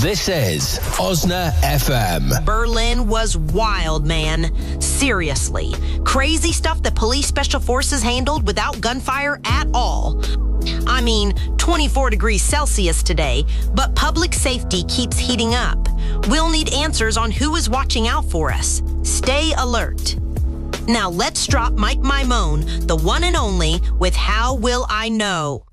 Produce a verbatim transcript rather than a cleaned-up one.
This is Osna F M. Berlin was wild, man. Seriously. Crazy stuff that police special forces handled without gunfire at all. I mean, twenty-four degrees Celsius today, but public safety keeps heating up. We'll need answers on who is watching out for us. Stay alert. Now let's drop Mike Maimone, the one and only, with How Will I Know?